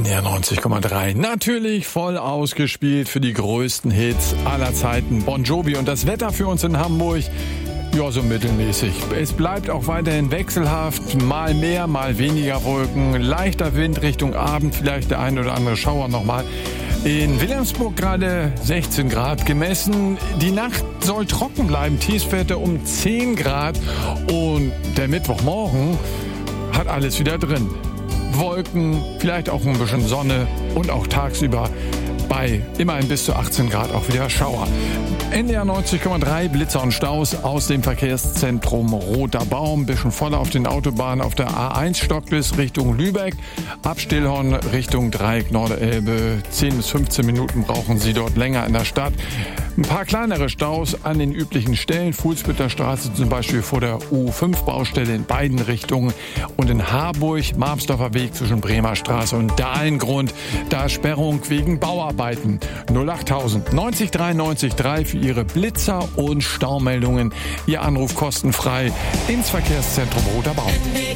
NDR 90,3. Natürlich voll ausgespielt für die größten Hits aller Zeiten. Bon Jovi und das Wetter für uns in Hamburg, ja, so mittelmäßig. Es bleibt auch weiterhin wechselhaft. Mal mehr, mal weniger Wolken. Leichter Wind Richtung Abend, vielleicht der ein oder andere Schauer nochmal. In Wilhelmsburg gerade 16 Grad gemessen. Die Nacht soll trocken bleiben. Tiefstwerte um 10 Grad. Und der Mittwochmorgen hat alles wieder drin. Wolken, vielleicht auch ein bisschen Sonne und auch tagsüber bei immerhin bis zu 18 Grad auch wieder Schauer. NDR 90,3, Blitzer und Staus aus dem Verkehrszentrum Roter Baum. Bisschen voller auf den Autobahnen auf der A1 Stockbis Richtung Lübeck. Ab Stillhorn Richtung Dreieck Norderelbe. 10 bis 15 Minuten brauchen Sie dort länger in der Stadt. Ein paar kleinere Staus an den üblichen Stellen. Fuhlsbütter Straße zum Beispiel vor der U5-Baustelle in beiden Richtungen. Und in Harburg, Marmsdorfer Weg zwischen Bremer Straße und Dahlengrund. Da Sperrung wegen Bauarbeiten. 08000 90 93 3 für Ihre Blitzer und Staumeldungen. Ihr Anruf kostenfrei ins Verkehrszentrum Roter Baum.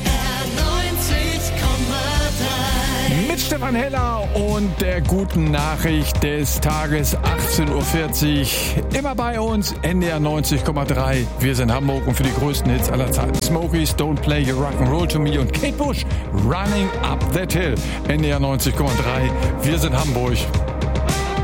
Mit Stefan Heller und der guten Nachricht des Tages 18.40 Uhr. Immer bei uns, NDR 90,3. Wir sind Hamburg und für die größten Hits aller Zeiten. Smokies, Don't Play Your Rock'n'Roll to Me und Kate Bush, Running Up That Hill. NDR 90,3. Wir sind Hamburg.